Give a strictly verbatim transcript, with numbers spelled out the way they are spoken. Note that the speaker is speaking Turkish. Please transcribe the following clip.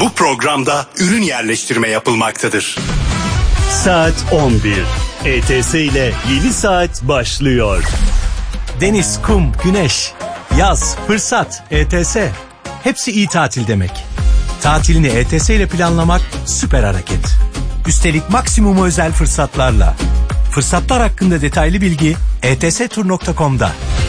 Bu programda ürün yerleştirme yapılmaktadır. Saat on bir. E T S ile yeni saat başlıyor. Deniz, kum, güneş, yaz, fırsat, E T S. Hepsi iyi tatil demek. Tatilini E T S ile planlamak süper hareket. Üstelik maksimum özel fırsatlarla. Fırsatlar hakkında detaylı bilgi e t s tur nokta com'da.